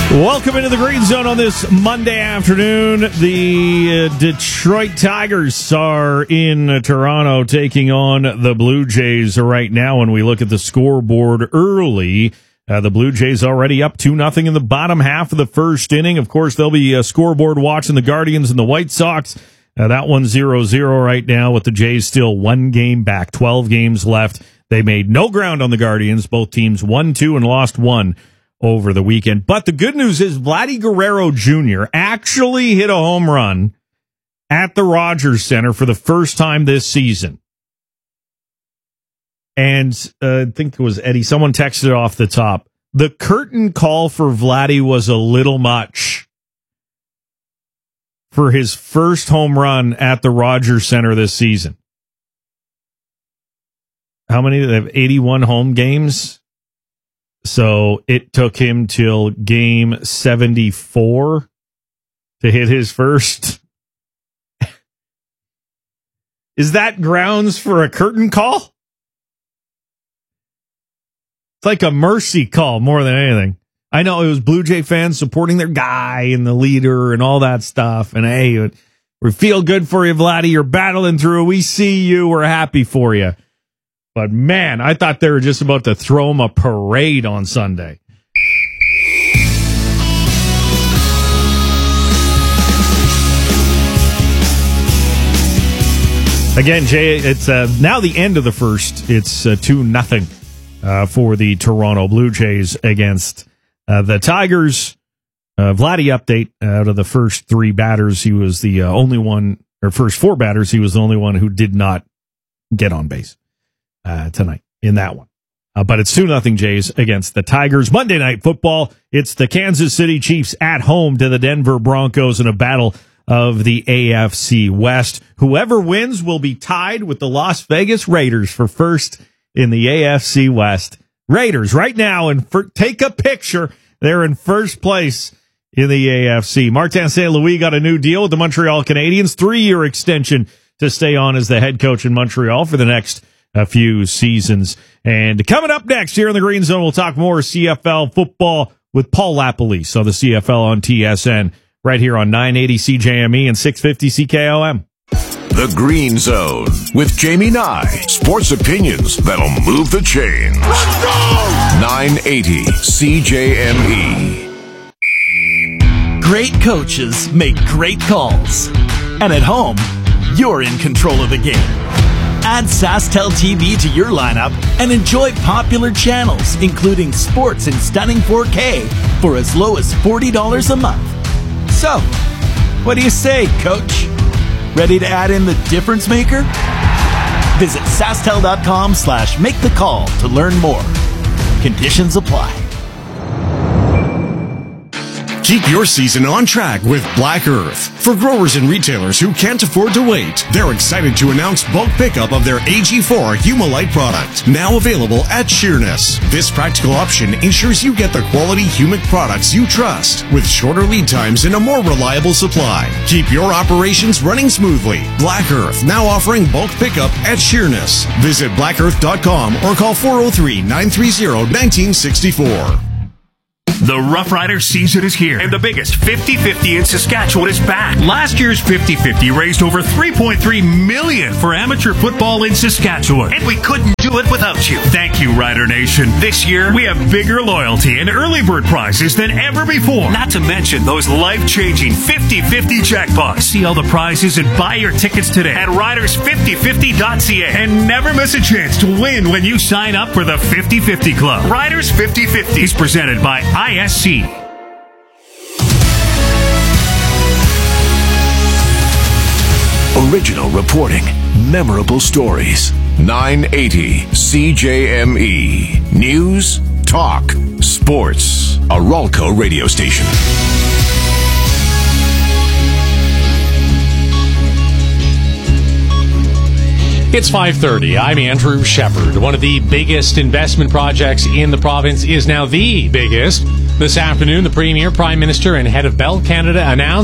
Welcome into the Green Zone on this Monday afternoon. The Detroit Tigers are in Toronto taking on the Blue Jays right now. When we look at the scoreboard early, the Blue Jays already up 2-0 in the bottom half of the first inning. Of course, they'll be scoreboard watching the Guardians and the White Sox. That one's 0-0 right now with the Jays still one game back, 12 games left. They made no ground on the Guardians. Both teams won 2 and lost 1 over the weekend. But the good news is Vladdy Guerrero Jr. actually hit a home run at the Rogers Center for the first time this season. And I think it was Eddie. Someone texted it off the top. The curtain call for Vladdy was a little much for his first home run at the Rogers Center this season. How many? They have 81 home games. So it took him till game 74 to hit his first. Is that grounds for a curtain call? It's like a mercy call more than anything. I know it was Blue Jay fans supporting their guy and the leader and all that stuff. And hey, we feel good for you, Vladdy. You're battling through. We see you. We're happy for you. But, man, I thought they were just about to throw him a parade on Sunday. Again, Jay, it's now the end of the first. It's 2-0 for the Toronto Blue Jays against the Tigers. Vladdy update, out of the first 3 batters, he was the only one, or first 4 batters, he was the only one who did not get on base tonight in that one. But it's 2-0 Jays against the Tigers. Monday Night Football, it's the Kansas City Chiefs at home to the Denver Broncos in a battle of the AFC West. Whoever wins will be tied with the Las Vegas Raiders for first in the AFC West. Raiders right now, and take a picture. They're in first place in the AFC. Martin St. Louis got a new deal with the Montreal Canadiens, 3-year extension to stay on as the head coach in Montreal for the next few seasons. And coming up next here in the Green Zone, we'll talk more CFL football with Paul LaPolice on the CFL on TSN right here on 980 CJME and 650 CKOM. The Green Zone with Jamie Nye. Sports opinions that'll move the chains. Let's go! 980 CJME. Great coaches make great calls. And at home, you're in control of the game. Add SaskTel TV to your lineup and enjoy popular channels, including sports in stunning 4K for as low as $40 a month. So, what do you say, Coach? Ready to add in the difference maker? Visit SaskTel.com/make the call to learn more. Conditions apply. Keep your season on track with Black Earth. For growers and retailers who can't afford to wait, they're excited to announce bulk pickup of their AG4 Humalite product, now available at Sheerness. This practical option ensures you get the quality humic products you trust, with shorter lead times and a more reliable supply. Keep your operations running smoothly. Black Earth, now offering bulk pickup at Sheerness. Visit blackearth.com or call 403-930-1964. The Rough Rider season is here, and the biggest 50-50 in Saskatchewan is back. Last year's 50-50 raised over $3.3 million for amateur football in Saskatchewan, and we couldn't do it without you. Thank you, Rider Nation. This year, we have bigger loyalty and early bird prizes than ever before, not to mention those life-changing 50-50 jackpots. See all the prizes and buy your tickets today at riders5050.ca, and never miss a chance to win when you sign up for the 50-50 Club. Riders 50-50 is presented by ISC. Original reporting, memorable stories. 980 CJME. News, talk, sports. A Ralco radio station. It's 5:30. I'm Andrew Shepard. One of the biggest investment projects in the province is now the biggest. This afternoon, the Premier, Prime Minister, and head of Bell Canada announced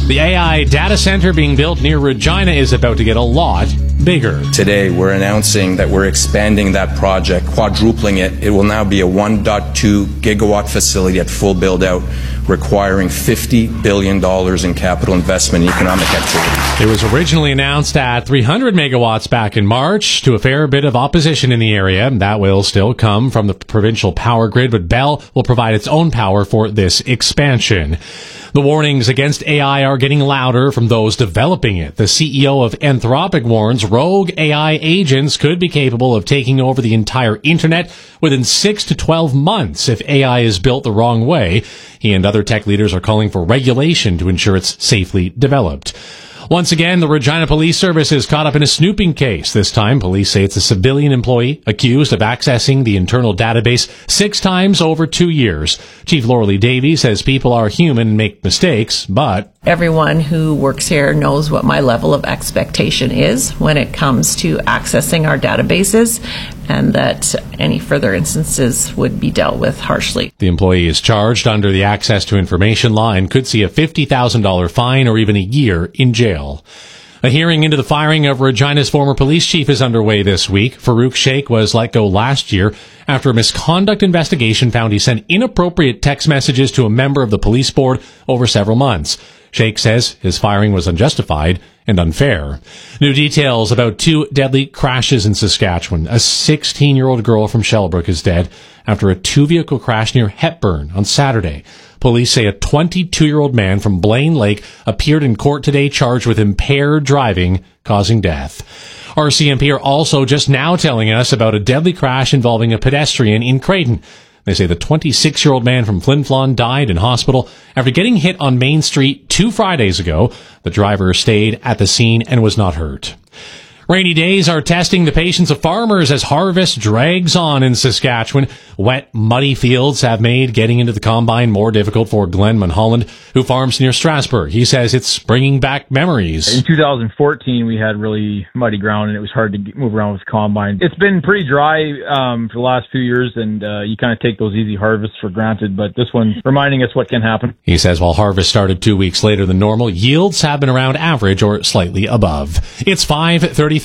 The AI data center being built near Regina is about to get a lot bigger. Today, we're announcing that we're expanding that project, quadrupling it. It will now be a 1.2 gigawatt facility at full build-out, requiring $50 billion in capital investment in economic activity. It was originally announced at 300 megawatts back in March, to a fair bit of opposition in the area. That will still come from the provincial power grid, but Bell will provide its own power for this expansion. The warnings against AI are getting louder from those developing it. The CEO of Anthropic warns rogue AI agents could be capable of taking over the entire internet within 6 to 12 months if AI is built the wrong way. He and other tech leaders are calling for regulation to ensure it's safely developed. Once again, the Regina Police Service is caught up in a snooping case. This time, police say it's a civilian employee accused of accessing the internal database 6 times over 2 years. Chief Laurelie Davey says people are human and make mistakes, but everyone who works here knows what my level of expectation is when it comes to accessing our databases, and that any further instances would be dealt with harshly. The employee is charged under the Access to Information Law and could see a $50,000 fine or even a year in jail. A hearing into the firing of Regina's former police chief is underway this week. Farouk Sheikh was let go last year after a misconduct investigation found he sent inappropriate text messages to a member of the police board over several months. Sheikh says his firing was unjustified and unfair. New details about 2 deadly crashes in Saskatchewan. A 16-year-old girl from Shellbrook is dead after a 2-vehicle crash near Hepburn on Saturday. Police say a 22-year-old man from Blaine Lake appeared in court today charged with impaired driving, causing death. RCMP are also just now telling us about a deadly crash involving a pedestrian in Creighton. They say the 26-year-old man from Flin Flon died in hospital after getting hit on Main Street 2 Fridays ago. The driver stayed at the scene and was not hurt. Rainy days are testing the patience of farmers as harvest drags on in Saskatchewan. Wet, muddy fields have made getting into the combine more difficult for Glenn Mulholland, who farms near Strasbourg. He says it's bringing back memories. In 2014, we had really muddy ground, and it was hard to move around with combine. It's been pretty dry for the last few years, and you kind of take those easy harvests for granted, but this one's reminding us what can happen. He says while harvest started 2 weeks later than normal, yields have been around average or slightly above. It's 5:33.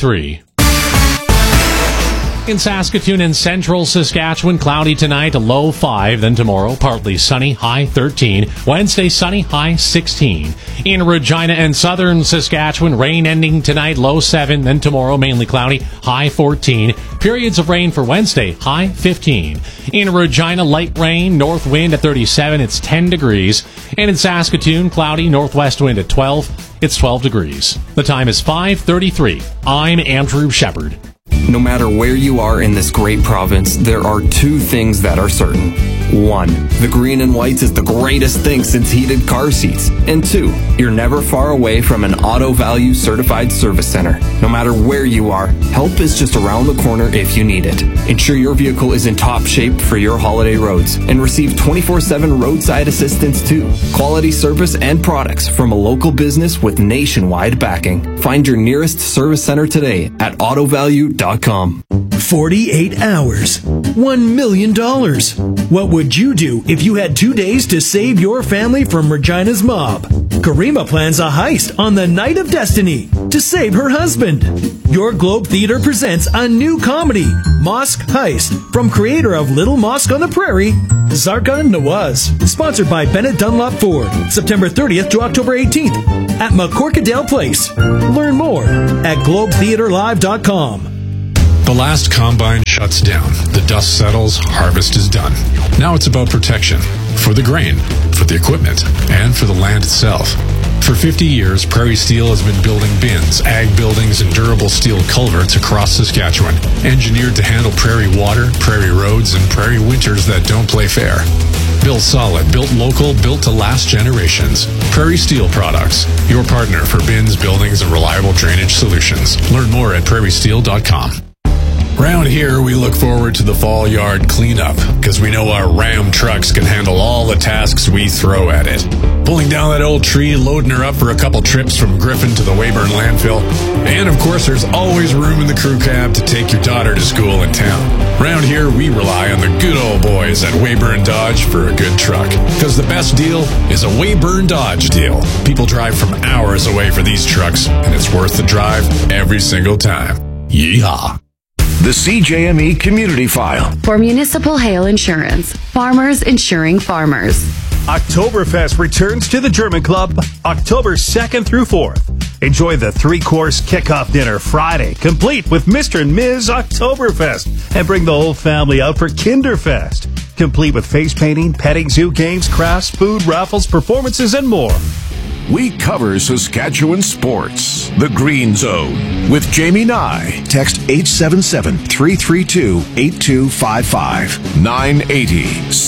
In Saskatoon and central Saskatchewan, cloudy tonight, a low 5. Then tomorrow, partly sunny, high 13. Wednesday, sunny, high 16. In Regina and southern Saskatchewan, rain ending tonight, low 7. Then tomorrow, mainly cloudy, high 14. Periods of rain for Wednesday, high 15. In Regina, light rain, north wind at 37. It's 10 degrees. And in Saskatoon, cloudy, northwest wind at 12. It's 12 degrees. The time is 5:33. I'm Andrew Shepard. No matter where you are in this great province, there are 2 things that are certain. 1, the green and whites is the greatest thing since heated car seats. And 2, you're never far away from an Auto Value certified service center. No matter where you are, help is just around the corner if you need it. Ensure your vehicle is in top shape for your holiday roads and receive 24/7 roadside assistance too. Quality service and products from a local business with nationwide backing. Find your nearest service center today at autovalue.com. 48 hours. $1 million. What would you do if you had 2 days to save your family from Regina's mob? Karima plans a heist on the Night of Destiny to save her husband. Your Globe Theater presents a new comedy, Mosque Heist, from creator of Little Mosque on the Prairie, Zarka Nawaz. Sponsored by Bennett Dunlop Ford. September 30th to October 18th at McCorkadale Place. Learn more at globetheaterlive.com. The last combine shuts down. The dust settles. Harvest is done. Now it's about protection. For the grain, for the equipment, and for the land itself. For 50 years, Prairie Steel has been building bins, ag buildings, and durable steel culverts across Saskatchewan, engineered to handle prairie water, prairie roads, and prairie winters that don't play fair. Built solid, built local, built to last generations. Prairie Steel Products, your partner for bins, buildings, and reliable drainage solutions. Learn more at prairiesteel.com. Around here, we look forward to the fall yard cleanup because we know our Ram trucks can handle all the tasks we throw at it. Pulling down that old tree, loading her up for a couple trips from Griffin to the Weyburn landfill. And of course, there's always room in the crew cab to take your daughter to school in town. Round here, we rely on the good old boys at Weyburn Dodge for a good truck. Because the best deal is a Weyburn Dodge deal. People drive from hours away for these trucks, and it's worth the drive every single time. Yeehaw. The CJME Community File. For Municipal Hail Insurance, farmers insuring farmers. Oktoberfest returns to the German Club October 2nd through 4th. Enjoy the 3-course kickoff dinner Friday, complete with Mr. and Ms. Oktoberfest. And bring the whole family out for Kinderfest, complete with face painting, petting zoo games, crafts, food, raffles, performances, and more. We cover Saskatchewan sports. The Green Zone with Jamie Nye. Text 877-332-8255. 980